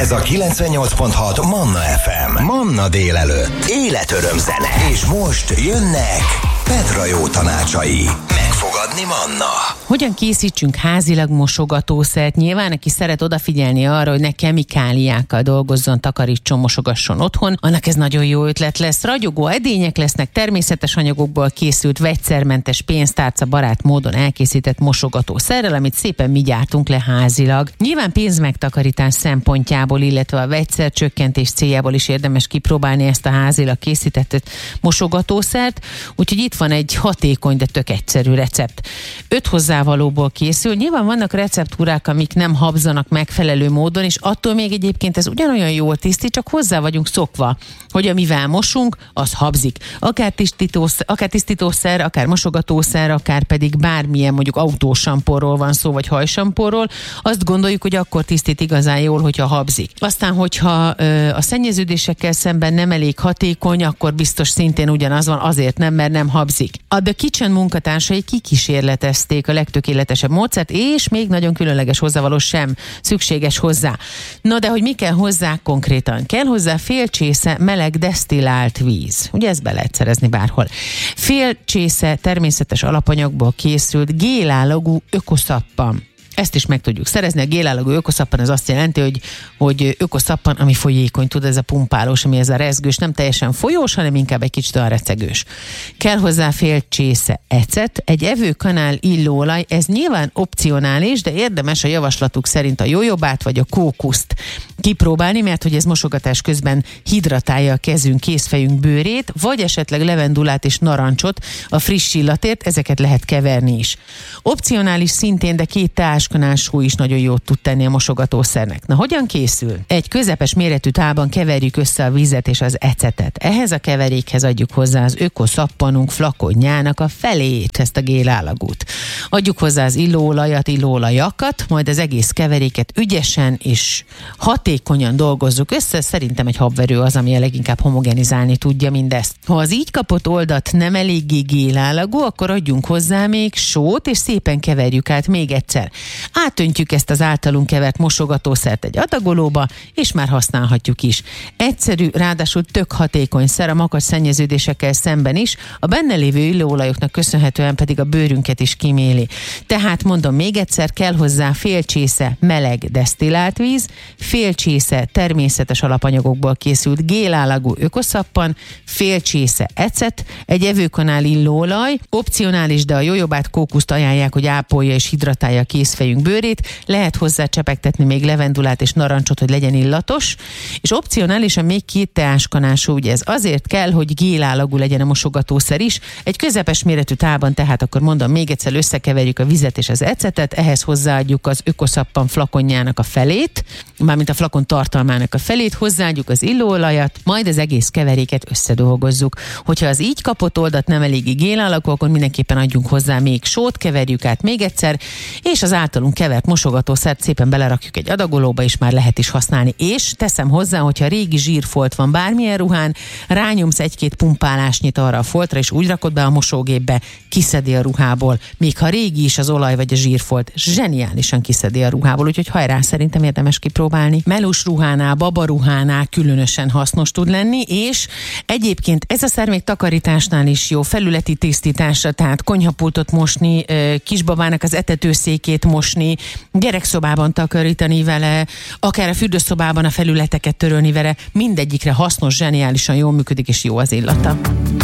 Ez a 98.6 Manna FM. Manna délelőtt. Életöröm zene. És most jönnek Petra jó tanácsai. Megfogadni Manna. Hogyan készítsünk házilag mosogatószert? Nyilván, aki szeret odafigyelni arra, hogy ne kemikáliákkal dolgozzon, takarítson, mosogasson otthon, annak ez nagyon jó ötlet lesz. Ragyogó edények lesznek, természetes anyagokból készült, vegyszermentes, pénztárca barát módon elkészített mosogatószerrel, amit szépen mi gyártunk le házilag. Nyilván pénzmegtakarítás szempontjából, illetve a vegyszercsökkentés céljából is érdemes kipróbálni ezt a házilag készített mosogatószert, úgyhogy itt van egy hatékony, de tök egyszerű recept. 5 hozzávalóból készül. Nyilván vannak receptúrák, amik nem habzanak megfelelő módon, és attól még egyébként ez ugyanolyan jól tisztít, csak hozzá vagyunk szokva, hogy amivel mosunk, az habzik. Akár tisztítószer, akár mosogatószer, akár pedig bármilyen, mondjuk autósampóról van szó, vagy hajsampóról, azt gondoljuk, hogy akkor tisztít igazán jól, hogyha habzik. Aztán, hogyha a szennyeződésekkel szemben nem elég hatékony, akkor biztos szintén ugyanaz van, azért nem, mert nem habzik. A The Kitchen munkatársai kikísérletezték a legtökéletesebb módszert, és még nagyon különleges hozzávaló sem szükséges hozzá. Na de hogy mi kell hozzá konkrétan? Kell hozzá fél csésze meleg desztillált víz. Ugye ezt be lehet szerezni bárhol. Fél csésze természetes alapanyagból készült gélállagú ökoszappan. Ezt is meg tudjuk szerezni. A gélállagú ökoszappan az azt jelenti, hogy ökoszappan, ami folyékony, tud, ez a pumpálós, ami ez a rezgős, nem teljesen folyós, hanem inkább egy kicsit olyan recegős. Kell hozzá fél csésze ecet, egy evőkanál illóolaj, ez nyilván opcionális, de érdemes a javaslatuk szerint a jójobát vagy a kókuszt kipróbálni, mert hogy ez mosogatás közben hidratálja a kezünk, kézfejünk bőrét, vagy esetleg levendulát és narancsot a friss illatért, ezeket lehet keverni is. Opcionális szintén, de 2 teáskanál is nagyon jót tud tenni a mosogatószernek. Na, hogyan készül? Egy közepes méretű tálban keverjük össze a vizet és az ecetet. Ehhez a keverékhez adjuk hozzá az ökoszappanunk flakonjának a felét, ezt a gélállagút. Adjuk hozzá az illóolajat, illóolajakat, majd az egész keveréket ügyesen és hatékonyan dolgozzuk össze. Szerintem egy habverő az, ami a leginkább homogenizálni tudja mindezt. Ha az így kapott oldat nem eléggé gélállagú, akkor adjunk hozzá még sót, és szépen keverjük át még egyszer. Átöntjük ezt az általunk kevert mosogatószert egy adagolóba, és már használhatjuk is. Egyszerű, ráadásul tök hatékony szer a makacs szennyeződésekkel szemben is, a benne lévő illóolajoknak köszönhetően pedig a bőrünket is kiméli. Tehát mondom még egyszer, kell hozzá fél csésze meleg desztillált víz, fél csésze természetes alapanyagokból készült gélállagú ökoszappan, fél csésze ecet, egy evőkanál illóolaj, opcionális, de a jójobát kókuszt ajánlják, hogy ápolja és hidratálja a kézfejünk bőrét, lehet hozzá csepegtetni még levendulát és narancsot, hogy legyen illatos, és opcionálisan még 2 teáskanálsó, ugye ez azért kell, hogy gélállagú legyen a mosogatószer is, egy közepes méretű tálban, tehát akkor mondom még egyszer, összekeverjük a vizet és az ecetet, ehhez hozzáadjuk az ökoszappan flakonjának a felét, mármint a flakon tartalmának a felét, hozzáadjuk az illóolajat, majd az egész keveréket összedolgozzuk. Hogyha az így kapott oldat nem eléggé gélállagú, akkor mindenképpen adjunk hozzá még sót, keverjük át még egyszer, és az általunk kevert mosogatószert szépen belerakjuk egy adagolóba, és már lehet is használni. És teszem hozzá, hogyha régi zsírfolt van bármilyen ruhán, rányomsz 1-2 pumpálásnyit arra a foltra, és úgy rakod be a mosógépbe, kiszedi a ruhából. Még ha régi is az olaj vagy a zsírfolt, zseniálisan kiszedi a ruhából, úgyhogy hajrá, szerintem érdemes kipróbálni. Melós ruhánál, babaruhánál különösen hasznos tud lenni, és egyébként ez a szer még takarításnál is jó, felületi tisztításra, tehát konyhapultot mosni, kisbabának az etetőszékét mosni, gyerekszobában takarítani vele, akár a fürdőszobában a felületeket törölni vele, mindegyikre hasznos, zseniálisan jól működik, és jó az illata.